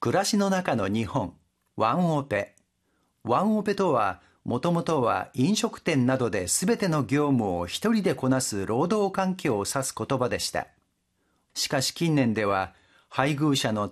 暮らしの中の日本、ワンオペ。ワンオペとは、もともとは飲食店などで全ての業務を一人でこなす労働環境を指す言葉でした。しかし近年では、配偶者の